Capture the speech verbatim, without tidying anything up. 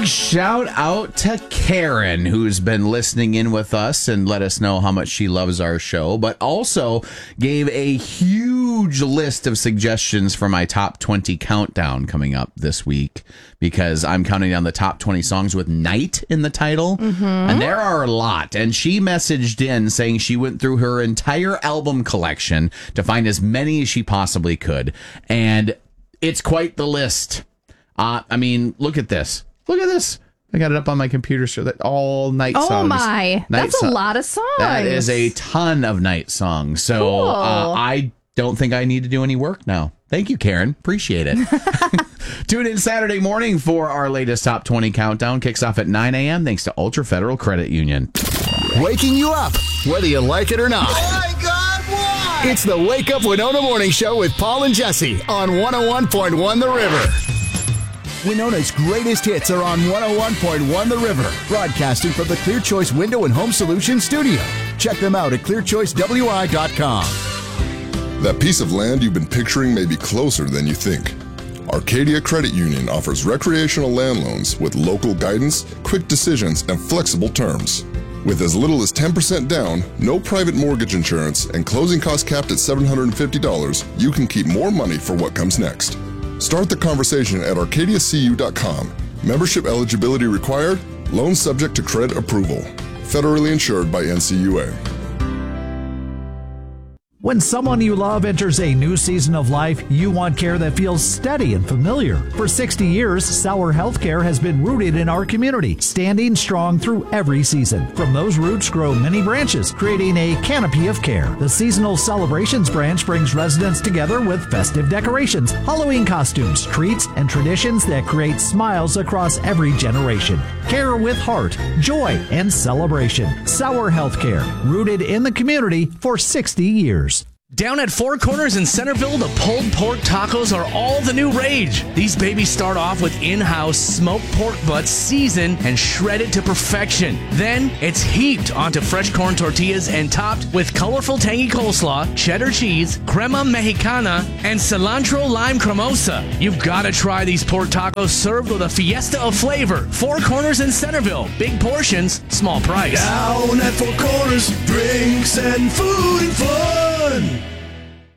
Big shout out to Karen, who's been listening in with us and let us know how much she loves our show, but also gave a huge list of suggestions for my top twenty countdown coming up this week, because I'm counting down the top twenty songs with night in the title. Mm-hmm. And there are a lot. And she messaged in saying she went through her entire album collection to find as many as she possibly could. And it's quite the list. Uh, I mean, look at this. Look at this. I got it up on my computer, so that all night oh songs. Oh my, night that's so- a lot of songs. That is a ton of night songs. So cool. uh, I don't think I need to do any work now. Thank you, Karen. Appreciate it. Tune in Saturday morning for our latest Top twenty Countdown. Kicks off at nine a.m. thanks to Ultra Federal Credit Union. Waking you up, whether you like it or not. Oh my God, why? It's the Wake Up Winona Morning Show with Paul and Jesse on one oh one point one The River. Winona's greatest hits are on one oh one point one The River, broadcasting from the Clear Choice Window and Home Solutions studio. Check them out at clear choice w i dot com. That piece of land you've been picturing may be closer than you think. Arcadia Credit Union offers recreational land loans with local guidance, quick decisions, and flexible terms. With as little as ten percent down, no private mortgage insurance, and closing costs capped at seven hundred fifty dollars, you can keep more money for what comes next. Start the conversation at arcadia c u dot com. Membership eligibility required. Loan subject to credit approval. Federally insured by N C U A. When someone you love enters a new season of life, you want care that feels steady and familiar. For sixty years, Sauer Healthcare has been rooted in our community, standing strong through every season. From those roots grow many branches, creating a canopy of care. The Seasonal Celebrations branch brings residents together with festive decorations, Halloween costumes, treats, and traditions that create smiles across every generation. Care with heart, joy, and celebration. Sauer Healthcare, rooted in the community for sixty years. Down at Four Corners in Centerville, the pulled pork tacos are all the new rage. These babies start off with in-house smoked pork butts seasoned and shredded to perfection. Then it's heaped onto fresh corn tortillas and topped with colorful tangy coleslaw, cheddar cheese, crema mexicana, and cilantro lime cremosa. You've got to try these pork tacos served with a fiesta of flavor. Four Corners in Centerville. Big portions, small price. Down at Four Corners, drinks and food and fun.